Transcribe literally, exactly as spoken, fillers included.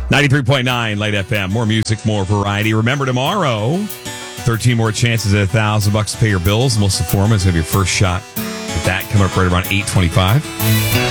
ninety-three point nine Light F M. More music, more variety. Remember, tomorrow, thirteen more chances at a thousand bucks to pay your bills. Melissa Foreman is going to be your first shot at that coming up right around eight twenty-five.